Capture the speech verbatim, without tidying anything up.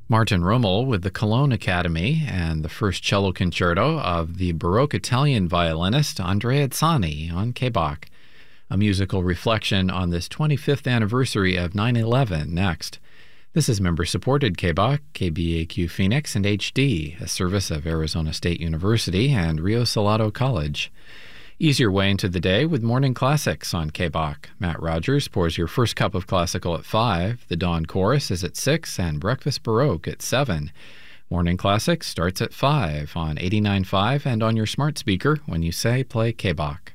Martin Rummel with the Cologne Academy and the first cello concerto of the Baroque Italian violinist Andrea Zani on K B A C. A musical reflection on this twenty-fifth anniversary of nine eleven next. This is member-supported K B A C, K B A Q Phoenix, and H D, a service of Arizona State University and Rio Salado College. Ease your way into the day with Morning Classics on K B A C. Matt Rogers pours your first cup of classical at five, the Dawn Chorus is at six, and Breakfast Baroque at seven. Morning Classics starts at five on eighty-nine point five and on your smart speaker when you say play K B A C.